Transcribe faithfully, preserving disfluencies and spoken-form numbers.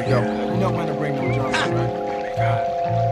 Yo. You know when to bring them drums, right?